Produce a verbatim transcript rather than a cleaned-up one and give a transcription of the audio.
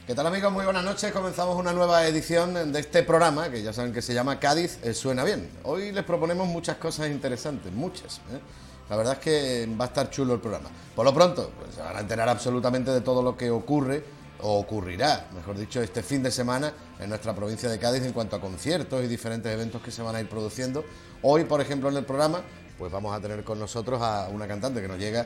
¿Qué tal, amigos? Muy buenas noches. Comenzamos una nueva edición de este programa, que ya saben que se llama Cádiz eh, Suena Bien. Hoy les proponemos muchas cosas interesantes, muchas, ¿eh? La verdad es que va a estar chulo el programa. Por lo pronto, pues se van a enterar absolutamente de todo lo que ocurre, o ocurrirá, mejor dicho, este fin de semana en nuestra provincia de Cádiz en cuanto a conciertos y diferentes eventos que se van a ir produciendo. Hoy, por ejemplo, en el programa, pues vamos a tener con nosotros a una cantante que nos llega